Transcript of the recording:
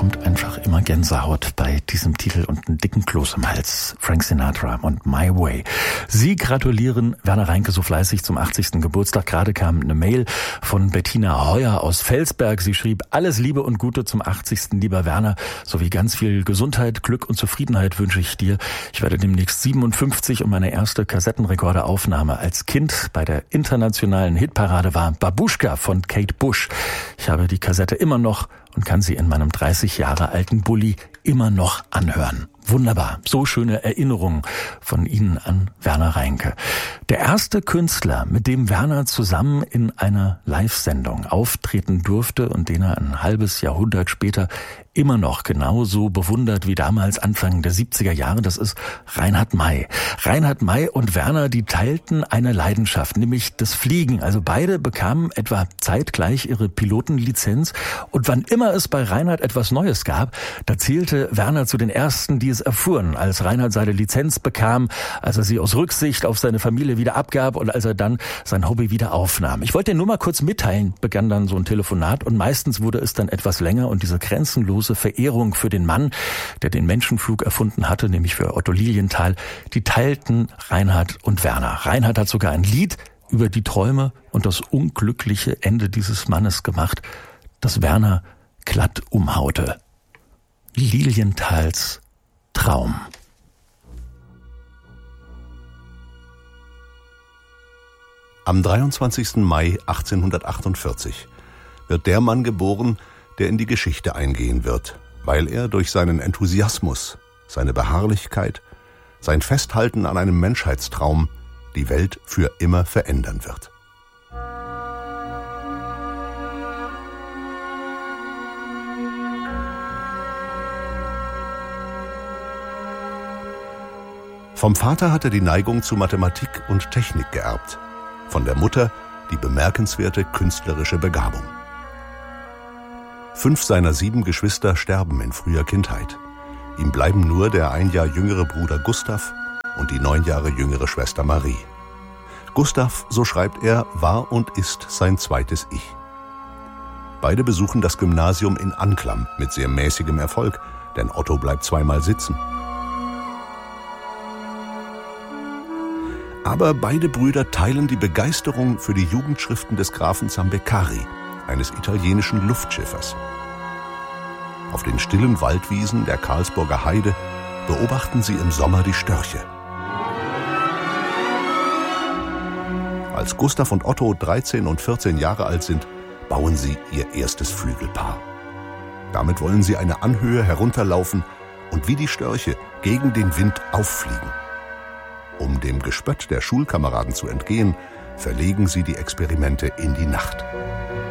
bekommt einfach immer Gänsehaut bei diesem Titel und einen dicken Kloß im Hals. Frank Sinatra und My Way. Sie gratulieren Werner Reinke so fleißig zum 80. Geburtstag. Gerade kam eine Mail von Bettina Heuer aus Felsberg. Sie schrieb: Alles Liebe und Gute zum 80. lieber Werner, sowie ganz viel Gesundheit, Glück und Zufriedenheit wünsche ich dir. Ich werde demnächst 57 und meine erste Kassettenrekorderaufnahme als Kind bei der internationalen Hitparade war Babuschka von Kate Bush. Ich habe die Kassette immer noch und kann sie in meinem 30 Jahre alten Bulli immer noch anhören. Wunderbar, so schöne Erinnerungen von Ihnen an Werner Reinke. Der erste Künstler, mit dem Werner zusammen in einer Live-Sendung auftreten durfte und den er ein halbes Jahrhundert später immer noch genauso bewundert wie damals Anfang der 70er Jahre, das ist Reinhard Mey. Reinhard Mey und Werner, die teilten eine Leidenschaft, nämlich das Fliegen. Also beide bekamen etwa zeitgleich ihre Pilotenlizenz und wann immer es bei Reinhard etwas Neues gab, da zählte Werner zu den Ersten, die es erfuhren, als Reinhard seine Lizenz bekam, als er sie aus Rücksicht auf seine Familie wieder abgab und als er dann sein Hobby wieder aufnahm. Ich wollte dir nur mal kurz mitteilen, begann dann so ein Telefonat und meistens wurde es dann etwas länger und diese grenzenlose Verehrung für den Mann, der den Menschenflug erfunden hatte, nämlich für Otto Lilienthal, die teilten Reinhard und Werner. Reinhard hat sogar ein Lied über die Träume und das unglückliche Ende dieses Mannes gemacht, das Werner glatt umhaute. Lilienthals Traum. Am 23. Mai 1848 wird der Mann geboren, der in die Geschichte eingehen wird, weil er durch seinen Enthusiasmus, seine Beharrlichkeit, sein Festhalten an einem Menschheitstraum die Welt für immer verändern wird. Vom Vater hat er die Neigung zu Mathematik und Technik geerbt, von der Mutter die bemerkenswerte künstlerische Begabung. 5 seiner 7 Geschwister sterben in früher Kindheit. Ihm bleiben nur der 1 Jahr jüngere Bruder Gustav und die 9 Jahre jüngere Schwester Marie. Gustav, so schreibt er, war und ist sein zweites Ich. Beide besuchen das Gymnasium in Anklam mit sehr mäßigem Erfolg, denn Otto bleibt 2-mal sitzen. Aber beide Brüder teilen die Begeisterung für die Jugendschriften des Grafen Zambeccari, eines italienischen Luftschiffers. Auf den stillen Waldwiesen der Karlsburger Heide beobachten sie im Sommer die Störche. Als Gustav und Otto 13 und 14 Jahre alt sind, bauen sie ihr erstes Flügelpaar. Damit wollen sie eine Anhöhe herunterlaufen und wie die Störche gegen den Wind auffliegen. Um dem Gespött der Schulkameraden zu entgehen, verlegen sie die Experimente in die Nacht.